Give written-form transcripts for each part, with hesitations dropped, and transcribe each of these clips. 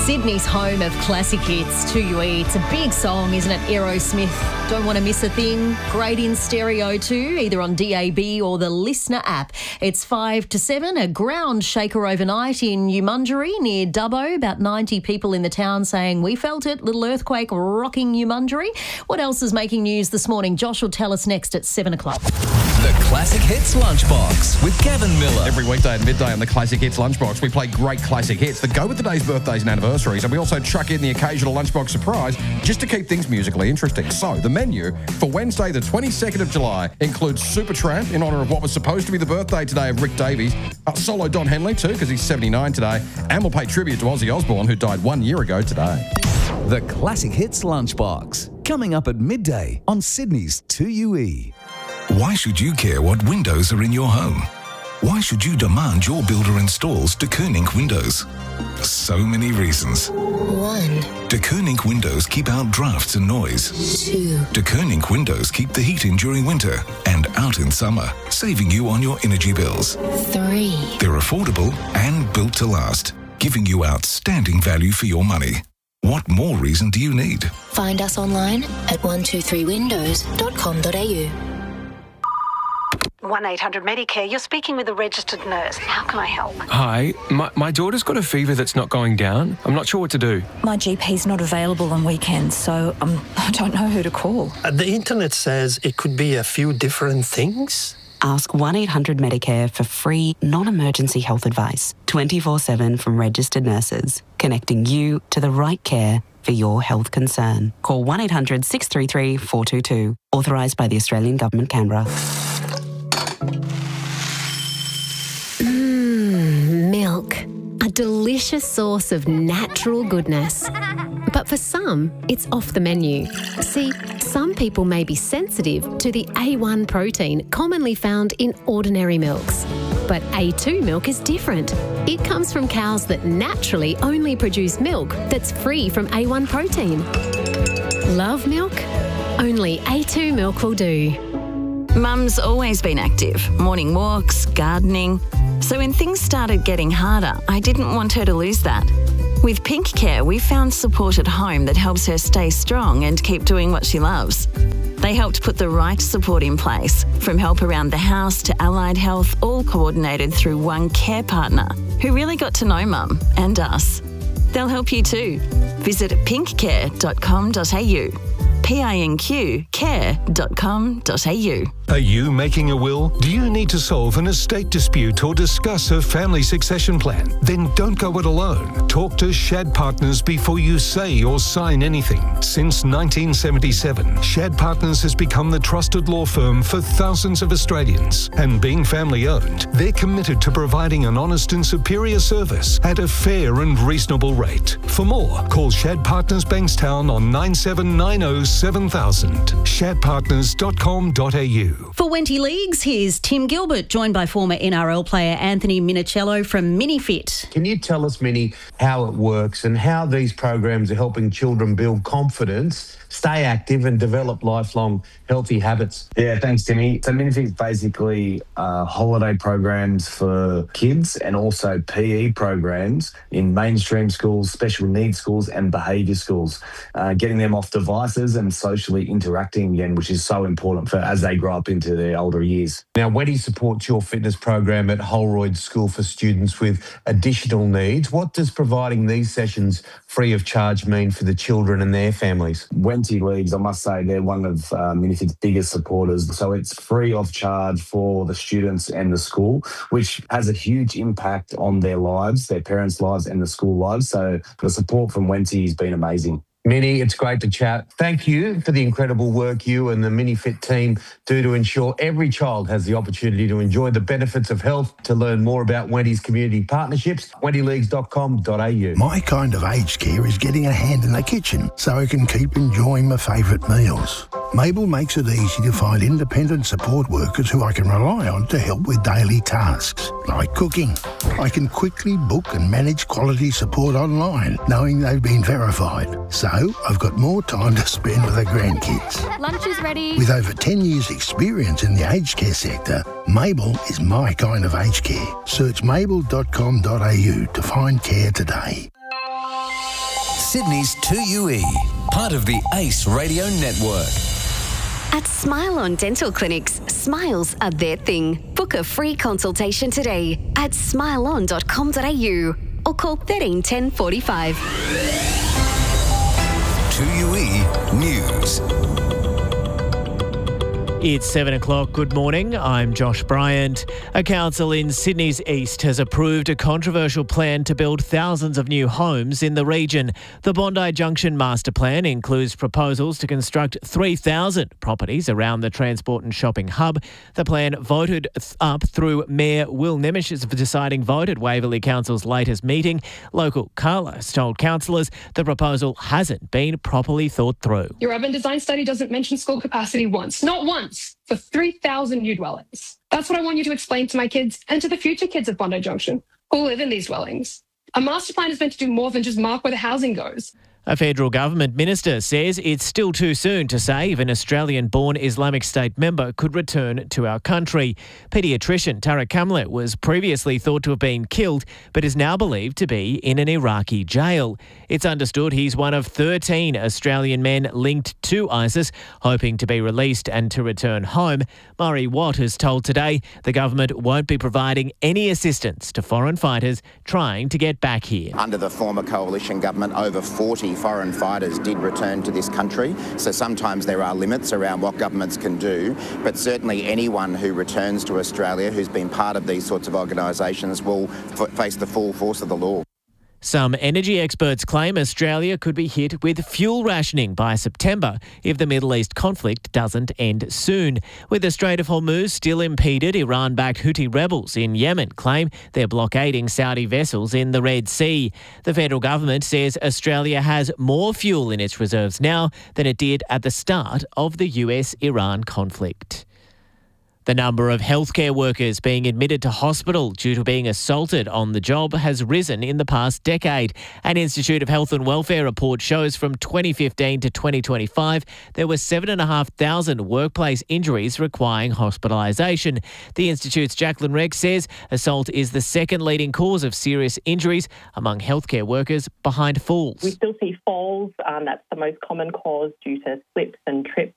Sydney's home of classic hits, 2UE. It's a big song, isn't it? Aerosmith, Don't Want to Miss a Thing. Great in stereo too, either on DAB or the Listener app. It's 5 to 7, a ground shaker overnight in Umundry near Dubbo. About 90 people in the town saying we felt it. Little earthquake rocking Umundry. What else is making news this morning? Josh will tell us next at 7 o'clock. The Classic Hits Lunchbox with Gavin Miller. Every weekday at midday on the Classic Hits Lunchbox, we play great classic hits that go with today's birthdays and anniversaries, and we also chuck in the occasional lunchbox surprise just to keep things musically interesting. So, the menu for Wednesday, the 22nd of July, includes Supertramp in honour of what was supposed to be the birthday today of Rick Davies, solo Don Henley too, because he's 79 today, and we'll pay tribute to Ozzy Osbourne, who died 1 year ago today. The Classic Hits Lunchbox, coming up at midday on Sydney's 2UE. Why should you care what windows are in your home? Why should you demand your builder installs De Koning windows? So many reasons. 1. De Koning windows keep out drafts and noise. 2. De Koning windows keep the heat in during winter and out in summer, saving you on your energy bills. 3. They're affordable and built to last, giving you outstanding value for your money. What more reason do you need? Find us online at 123windows.com.au. 1-800-Medicare. You're speaking with a registered nurse. How can I help? Hi, my daughter's got a fever that's not going down. I'm not sure what to do. My GP's not available on weekends, so I don't know who to call. The internet says it could be a few different things. Ask 1-800-Medicare for free, non-emergency health advice, 24/7 from registered nurses, connecting you to the right care for your health concern. Call 1-800-633-422, authorised by the Australian Government, Canberra. Milk. A delicious source of natural goodness. But for some, it's off the menu. See, some people may be sensitive to the A1 protein commonly found in ordinary milks. But A2 milk is different. It comes from cows that naturally only produce milk that's free from A1 protein. Love milk? Only A2 milk will do. Mum's always been active, morning walks, gardening. So when things started getting harder, I didn't want her to lose that. With Pink Care, we found support at home that helps her stay strong and keep doing what she loves. They helped put the right support in place, from help around the house to allied health, all coordinated through one care partner who really got to know Mum and us. They'll help you too. Visit pinkcare.com.au. PINQ-care.com.au. Are you making a will? Do you need to solve an estate dispute or discuss a family succession plan? Then don't go it alone. Talk to Shad Partners before you say or sign anything. Since 1977, Shad Partners has become the trusted law firm for thousands of Australians. And being family-owned, they're committed to providing an honest and superior service at a fair and reasonable rate. For more, call Shad Partners Bankstown on 9790 7000. shadpartners.com.au. For Wenty Leagues, here's Tim Gilbert, joined by former NRL player Anthony Minicello from MiniFit. Can you tell us, Mini, how it works and how these programs are helping children build confidence, stay active and develop lifelong healthy habits? Yeah, thanks, Timmy. So MiniFit's basically holiday programs for kids and also PE programs in mainstream schools, special needs schools and behaviour schools, getting them off devices and socially interacting again, which is so important for as they grow up into their older years. Now, Wenty supports your fitness program at Holroyd School for students with additional needs. What does providing these sessions free of charge mean for the children and their families? Wenty Leagues, I must say, they're one of MiniFit's biggest supporters. So it's free of charge for the students and the school, which has a huge impact on their lives, their parents' lives and the school lives. So the support from Wenty has been amazing. Minnie, it's great to chat. Thank you for the incredible work you and the MiniFit team do to ensure every child has the opportunity to enjoy the benefits of health. To learn more about Wenty's community partnerships, wentyleagues.com.au. My kind of aged care is getting a hand in the kitchen so I can keep enjoying my favourite meals. Mabel makes it easy to find independent support workers who I can rely on to help with daily tasks, like cooking. I can quickly book and manage quality support online, knowing they've been verified. So I've got more time to spend with the grandkids. Lunch is ready. With over 10 years' experience in the aged care sector, Mabel is my kind of aged care. Search mabel.com.au to find care today. Sydney's 2UE, part of the ACE Radio Network. At Smile On Dental Clinics, smiles are their thing. Book a free consultation today at smileon.com.au or call 13 10 45. 2UE News. It's 7 o'clock. Good morning. I'm Josh Bryant. A council in Sydney's east has approved a controversial plan to build thousands of new homes in the region. The Bondi Junction Master Plan includes proposals to construct 3,000 properties around the transport and shopping hub. The plan voted up through Mayor Will Nemesh's deciding vote at Waverley Council's latest meeting. Local Carlos told councillors the proposal hasn't been properly thought through. Your urban design study doesn't mention school capacity once, not once, for 3,000 new dwellings. That's what I want you to explain to my kids and to the future kids of Bondi Junction who live in these dwellings. A master plan is meant to do more than just mark where the housing goes. A federal government minister says it's still too soon to say if an Australian-born Islamic State member could return to our country. Paediatrician Tariq Kamlet was previously thought to have been killed, but is now believed to be in an Iraqi jail. It's understood he's one of 13 Australian men linked to ISIS, hoping to be released and to return home. Murray Watt has told Today the government won't be providing any assistance to foreign fighters trying to get back here. Under the former coalition government, over 40 foreign fighters did return to this country, so sometimes there are limits around what governments can do, but certainly anyone who returns to Australia who's been part of these sorts of organisations will face the full force of the law. Some energy experts claim Australia could be hit with fuel rationing by September if the Middle East conflict doesn't end soon. With the Strait of Hormuz still impeded, Iran-backed Houthi rebels in Yemen claim they're blockading Saudi vessels in the Red Sea. The federal government says Australia has more fuel in its reserves now than it did at the start of the US-Iran conflict. The number of healthcare workers being admitted to hospital due to being assaulted on the job has risen in the past decade. An Institute of Health and Welfare report shows from 2015 to 2025, there were 7,500 workplace injuries requiring hospitalisation. The Institute's Jacqueline Rex says assault is the second leading cause of serious injuries among healthcare workers, behind falls. We still see falls. That's the most common cause due to slips and trips.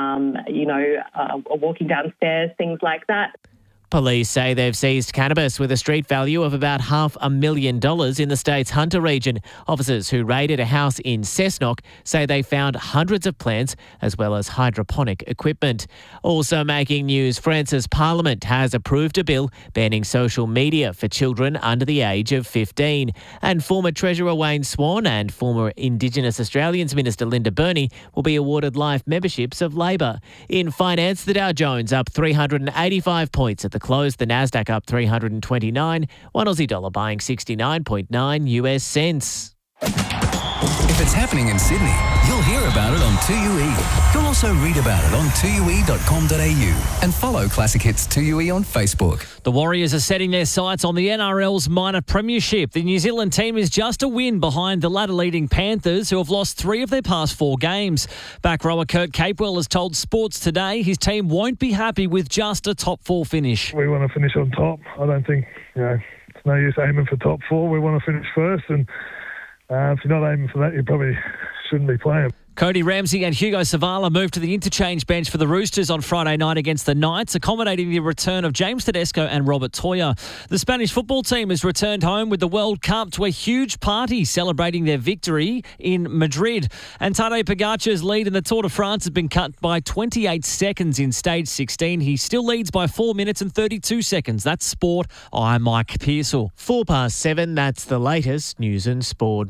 Walking downstairs, things like that. Police say they've seized cannabis with a street value of about $500,000 in the state's Hunter region. Officers who raided a house in Cessnock say they found hundreds of plants as well as hydroponic equipment. Also making news, France's parliament has approved a bill banning social media for children under the age of 15. And former Treasurer Wayne Swan and former Indigenous Australians Minister Linda Burney will be awarded life memberships of Labor. In finance, the Dow Jones up 385 points at the close, the Nasdaq up 329, one Aussie dollar buying 69.9 US cents. If it's happening in Sydney, you'll hear about it on 2UE. You'll also read about it on 2UE.com.au and follow Classic Hits 2UE on Facebook. The Warriors are setting their sights on the NRL's minor premiership. The New Zealand team is just a win behind the ladder-leading Panthers, who have lost 3 of their past 4 games. Back rower Kurt Capewell has told Sports Today his team won't be happy with just a top 4 finish. We want to finish on top. I don't think, it's no use aiming for top 4. We want to finish first, and if you're not aiming for that, you probably shouldn't be playing. Cody Ramsey and Hugo Savala moved to the interchange bench for the Roosters on Friday night against the Knights, accommodating the return of James Tedesco and Robert Toya. The Spanish football team has returned home with the World Cup to a huge party celebrating their victory in Madrid. And Tadej Pogacar's lead in the Tour de France has been cut by 28 seconds in stage 16. He still leads by 4 minutes and 32 seconds. That's sport. I'm Mike Pearsall. 7:04, that's the latest news and sport.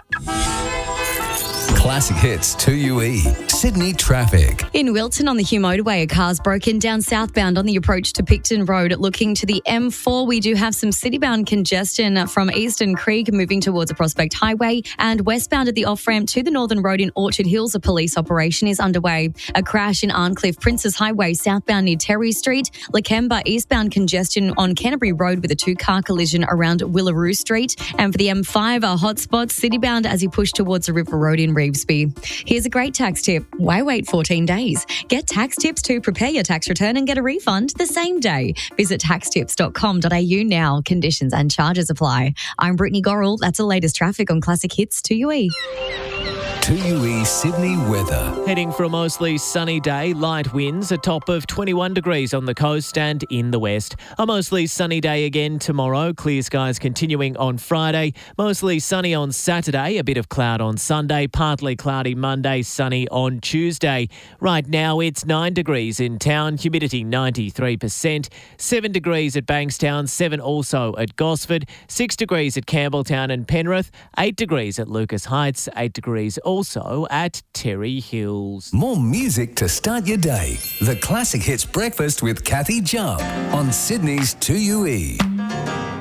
Classic Hits 2UE. Sydney traffic. In Wilton on the Hume Motorway, a car's broken down southbound on the approach to Picton Road. Looking to the M4, we do have some citybound congestion from Eastern Creek moving towards a Prospect Highway, and westbound at the off-ramp to the Northern Road in Orchard Hills, a police operation is underway. A crash in Arncliffe Princes Highway southbound near Terry Street. Lakemba eastbound congestion on Canterbury Road with a 2-car collision around Willaroo Street. And for the M5, a hotspot citybound as you push towards the River Road in Reeves Revesby. Here's a great tax tip. Why wait 14 days? Get tax tips to prepare your tax return and get a refund the same day. Visit taxtips.com.au now. Conditions and charges apply. I'm Brittany Gorrell. That's the latest traffic on Classic Hits 2UE. 2UE Sydney weather. Heading for a mostly sunny day, light winds, a top of 21 degrees on the coast and in the west. A mostly sunny day again tomorrow, clear skies continuing on Friday, mostly sunny on Saturday, a bit of cloud on Sunday, partly cloudy Monday, sunny on Tuesday. Right now it's 9 degrees in town, humidity 93%, 7 degrees at Bankstown, 7 also at Gosford, 6 degrees at Campbelltown and Penrith, 8 degrees at Lucas Heights, 8 degrees also at Terry Hills. More music to start your day. The Classic Hits Breakfast with Kathy Jubb on Sydney's 2UE.